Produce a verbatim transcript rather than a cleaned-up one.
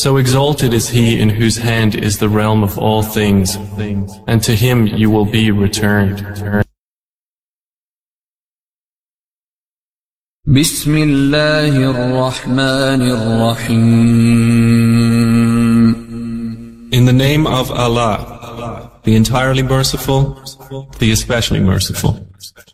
So exalted is He in whose hand is the realm of all things, and to Him you will be returned. بسم الله الرحمن الرحيم. In the name of Allah, the entirely merciful, the especially merciful.